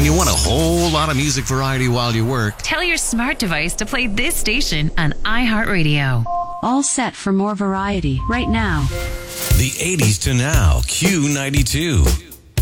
When you want a whole lot of music variety while you work, Tell your smart device to play this station on iHeartRadio. All set for more variety right now. the 80s to now, Q92.